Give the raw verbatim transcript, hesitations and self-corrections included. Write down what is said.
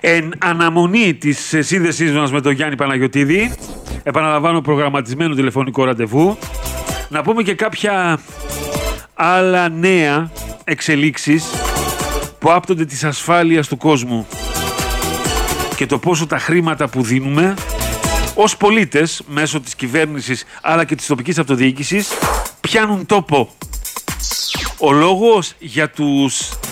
Εν αναμονή της σύνδεσής μας με τον Γιάννη Παναγιωτίδη, επαναλαμβάνω προγραμματισμένο τηλεφωνικό ραντεβού, να πούμε και κάποια άλλα νέα εξελίξεις που άπτονται της ασφάλειας του κόσμου και το πόσο τα χρήματα που δίνουμε ως πολίτες μέσω της κυβέρνησης αλλά και της τοπικής αυτοδιοίκησης πιάνουν τόπο. Ο λόγος για τους